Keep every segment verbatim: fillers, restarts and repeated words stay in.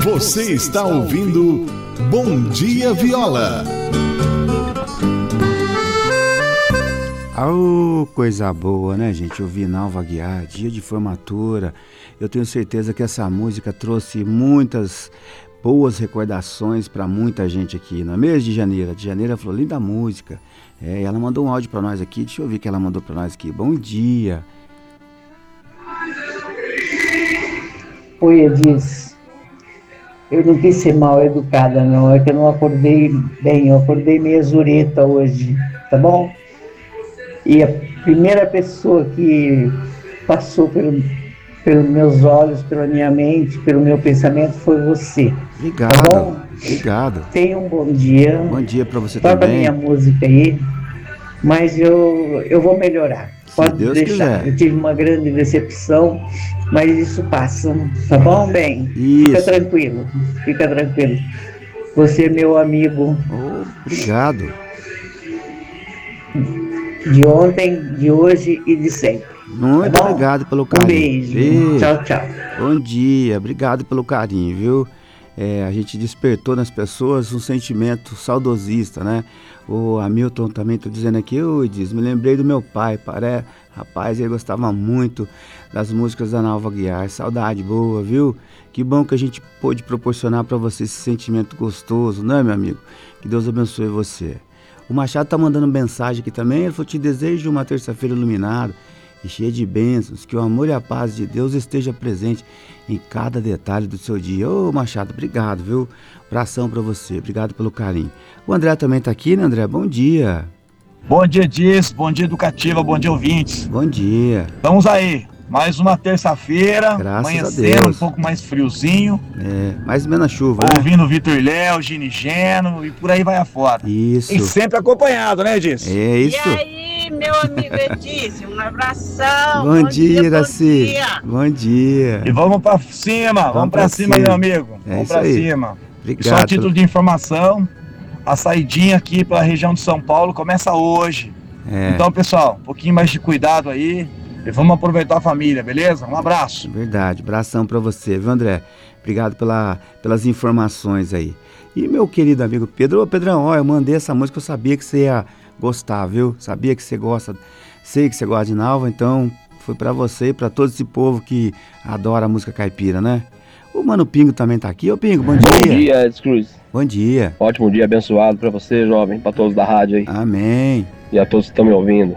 Você está ouvindo Bom Dia Viola. Oh, coisa boa, né, gente? Ouvir Nalva Aguiar, dia de formatura. Eu tenho certeza que essa música trouxe muitas boas recordações para muita gente aqui. No mês de janeiro, a de janeiro falou, linda música. É, ela mandou um áudio para nós aqui, deixa eu ver o que ela mandou para nós aqui. Bom dia. Oi, Edis. Eu não quis ser mal educada, não. É que eu não acordei bem. Eu acordei meio zureta hoje, tá bom? E a primeira pessoa que passou pelo, pelos meus olhos, pela minha mente, pelo meu pensamento foi você. Obrigado. Tá bom? Obrigado. Tenha um bom dia. Bom dia para você Toca também. Toca minha música aí. Mas eu, eu vou melhorar. Se Pode Deus deixar. quiser. Eu tive uma grande decepção, mas isso passa. Tá bom, bem? Isso. Fica tranquilo. Fica tranquilo. Você é meu amigo. Oh, obrigado. De ontem, de hoje e de sempre. Muito tá obrigado pelo Um carinho. beijo. Beijo. Tchau, tchau. Bom dia, obrigado pelo carinho, viu? É, a gente despertou nas pessoas um sentimento saudosista, né? O Hamilton também tá dizendo aqui, oi, diz, me lembrei do meu pai, paré, rapaz, ele gostava muito das músicas da Nalva Aguiar, saudade boa, viu? Que bom que a gente pôde proporcionar para você esse sentimento gostoso, né, meu amigo? Que Deus abençoe você. O Machado tá mandando mensagem aqui também, ele falou, te desejo uma terça-feira iluminada e cheia de bênçãos, que o amor e a paz de Deus esteja presente em cada detalhe do seu dia. Ô Machado, obrigado, viu? Abração pra você, obrigado pelo carinho. O André também tá aqui, né, André? Bom dia. Bom dia, Diz, bom dia Educativa, bom dia ouvintes. Bom dia. Vamos aí, mais uma terça-feira, Graças amanhecendo a Deus. um pouco mais friozinho. É, mais ou menos chuva, né? Ouvindo Vitor Léo, Gini Geno e por aí vai afora. Isso. E sempre acompanhado, né, Diz? É isso. E aí, meu amigo Edício, um abração. Bom, bom dia, dia, bom Iraci. dia. Bom dia. E vamos pra cima, vamos, vamos pra, pra cima, cima. meu amigo. É vamos isso pra aí. cima. Obrigado. E só a título de informação, a saidinha aqui pela região de São Paulo começa hoje. É. Então, pessoal, um pouquinho mais de cuidado aí e vamos aproveitar a família, beleza? Um abraço. Verdade, abração pra você, viu, André? Obrigado pela, pelas informações aí. E meu querido amigo Pedro, ô Pedrão, ó, eu mandei essa música, eu sabia que você ia gostar, viu? Sabia que você gosta, sei que você gosta de Nalva, então foi pra você e pra todo esse povo que adora a música caipira, né? O Mano Pingo também tá aqui. Ô Pingo, bom dia. Bom dia, Edson Cruz. Bom dia. Ótimo dia, abençoado pra você, jovem, pra todos da rádio aí. Amém. E a todos que estão me ouvindo.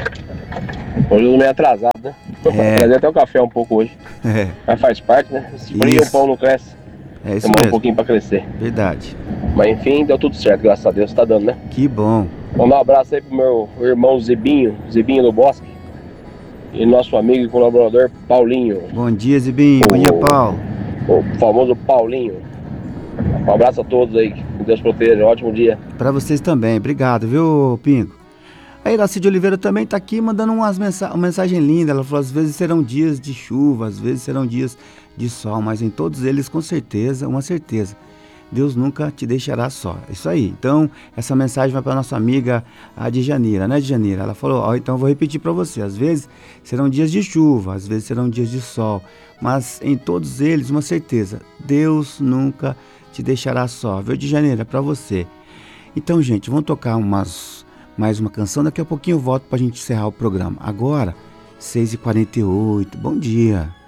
Hoje eu tô meio atrasado, né? É. Trazer até o café um pouco hoje. É, Mas faz parte, né? Se frio, o pão não cresce. é isso Demora um mesmo. pouquinho pra crescer. Verdade. Mas enfim, deu tudo certo, graças a Deus, tá dando, né? Que bom. Mandar um abraço aí pro meu irmão Zebinho, Zebinho do Bosque. E nosso amigo e colaborador Paulinho. Bom dia, Zibinho. Bom dia, Paulo. O famoso Paulinho. Um abraço a todos aí, que Deus proteja, um ótimo dia. Pra vocês também. Obrigado, viu, Pingo? A Iraci de Oliveira também tá aqui mandando umas mensa- uma mensagem linda. Ela falou, às vezes serão dias de chuva, às vezes serão dias de sol, mas em todos eles, com certeza, uma certeza, Deus nunca te deixará só. Isso aí. Então, essa mensagem vai para nossa amiga, a Djanira, né, Djanira? Ela falou, ó, então eu vou repetir para você. Às vezes serão dias de chuva, às vezes serão dias de sol, mas em todos eles, uma certeza, Deus nunca te deixará só. Viu, Djanira? É para você. Então, gente, vamos tocar umas, mais uma canção. Daqui a pouquinho eu volto para a gente encerrar o programa. Agora, seis e quarenta e oito. Bom dia.